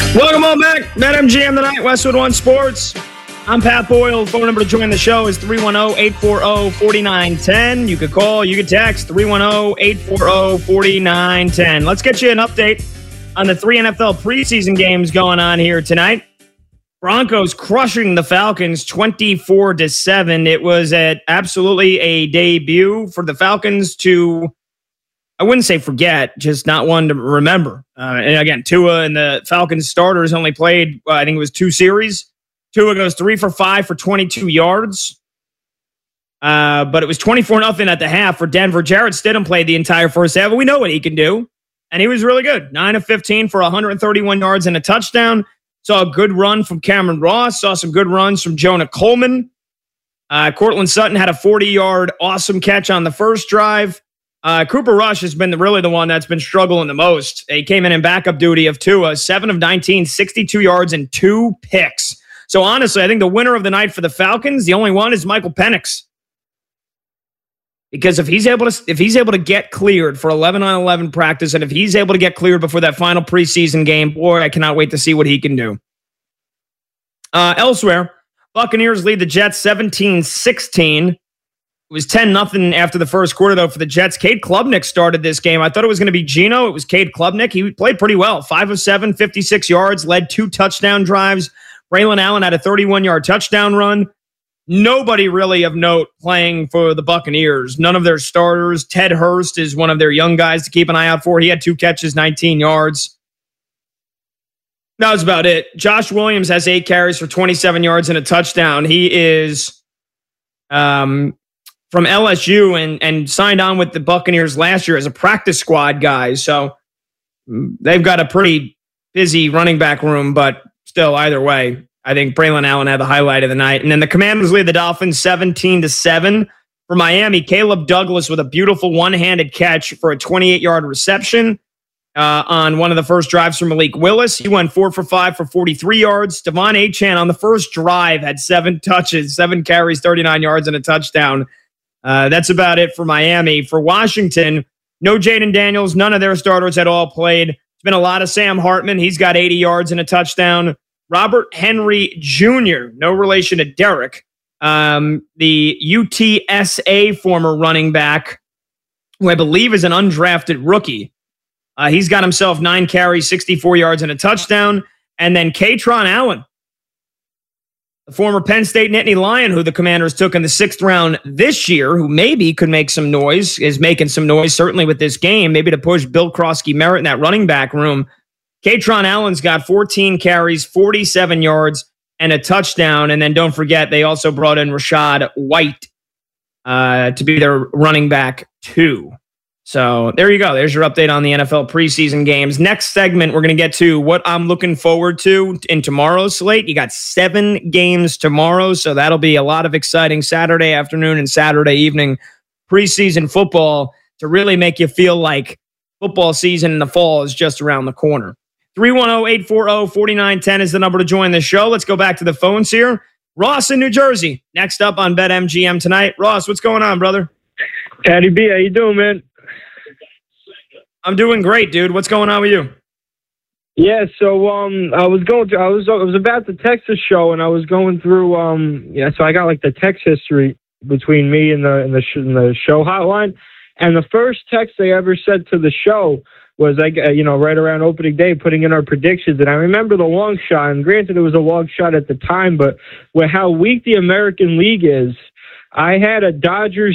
Welcome on back. BetMGM tonight, Westwood One Sports. I'm Pat Boyle. Phone number to join the show is 310-840-4910. You could call, you could text 310-840-4910. Let's get you an update on the 3 NFL preseason games going on here tonight. Broncos crushing the Falcons 24-7. It was absolutely a debut for the Falcons to, I wouldn't say forget, just not one to remember. And again, Tua and the Falcons starters only played, I think it was 2 series. Tua goes 3 for 5 for 22 yards. But it was 24-0 at the half for Denver. Jarrett Stidham played the entire first half. We know what he can do. And he was really good. 9 of 15 for 131 yards and a touchdown. Saw a good run from Cameron Ross. Saw some good runs from Jonah Coleman. Cortland Sutton had a 40-yard awesome catch on the first drive. Cooper Rush has been really the one that's been struggling the most. He came in backup duty of Tua, 7 of 19, 62 yards and 2 picks. So honestly, I think the winner of the night for the Falcons, the only one, is Michael Penix. Because if he's able to get cleared for 11-on-11 practice, and if he's able to get cleared before that final preseason game, boy, I cannot wait to see what he can do. Elsewhere, Buccaneers lead the Jets 17-16. It was 10-0 after the first quarter, though, for the Jets. Cade Klubnik started this game. I thought it was going to be Geno. It was Cade Klubnik. He played pretty well. 5 of 7, 56 yards, led 2 touchdown drives. Braylon Allen had a 31-yard touchdown run. Nobody really of note playing for the Buccaneers. None of their starters. Ted Hurst is one of their young guys to keep an eye out for. He had 2 catches, 19 yards. That was about it. Josh Williams has 8 carries for 27 yards and a touchdown. He is from LSU and signed on with the Buccaneers last year as a practice squad guy. So they've got a pretty busy running back room, but still, either way, I think Braylon Allen had the highlight of the night. And then the Commanders lead the Dolphins 17-7. For Miami, Caleb Douglas with a beautiful one-handed catch for a 28-yard reception on one of the first drives from Malik Willis. He went 4 for 5 for 43 yards. Devon Achane on the first drive had 7 touches, 7 carries, 39 yards, and a touchdown. That's about it for Miami. For Washington, no Jaden Daniels. None of their starters at all played. It's been a lot of Sam Hartman. He's got 80 yards and a touchdown. Robert Henry Jr., no relation to Derek, the UTSA former running back, who I believe is an undrafted rookie. He's got himself 9 carries, 64 yards, and a touchdown. And then Katron Allen, the former Penn State Nittany Lion, who the Commanders took in the 6th round this year, who maybe could make some noise, is making some noise, certainly with this game, maybe to push Bill Krosky-Merritt in that running back room. Katron Allen's got 14 carries, 47 yards, and a touchdown. And then don't forget, they also brought in Rachaad White to be their running back 2. So there you go. There's your update on the NFL preseason games. Next segment, we're going to get to what I'm looking forward to in tomorrow's slate. You got 7 games tomorrow, so that'll be a lot of exciting Saturday afternoon and Saturday evening preseason football to really make you feel like football season in the fall is just around the corner. 310-840-4910 is the number to join the show. Let's go back to the phones here. Ross in New Jersey, next up on BetMGM tonight. Ross, what's going on, brother? Patty B, how you doing, man? I'm doing great, dude. What's going on with you? Yeah, so I was about the Texas show, and I was going through so I got like the text history between me and the show hotline, and the first text they ever said to the show was right around opening day, putting in our predictions. And I remember the long shot, and granted it was a long shot at the time, but with how weak the American League is, I had a Dodgers